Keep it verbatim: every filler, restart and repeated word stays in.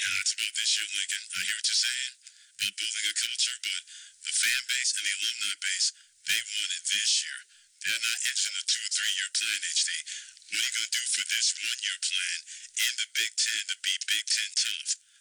Yeah, it's about this year, Lincoln. I hear what you're saying about building a culture, but the fan base and the alumni base, they want it this year. They're not interested in a two or three year plan, H D. What are you going to do for this one year plan in the Big Ten to be Big Ten tough?